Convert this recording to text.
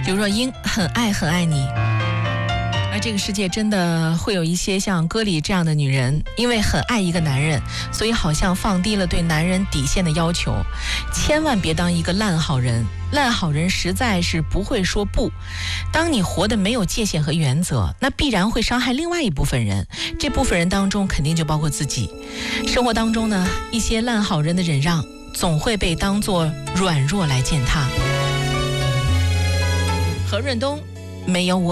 刘若英很爱你。而这个世界真的会有一些像歌里这样的女人，因为很爱一个男人，所以好像放低了对男人底线的要求。千万别当一个烂好人，烂好人实在是不会说不。当你活得没有界限和原则，那必然会伤害另外一部分人，这部分人当中肯定就包括自己。生活当中呢，一些烂好人的忍让总会被当作软弱来践踏。何润东，没有我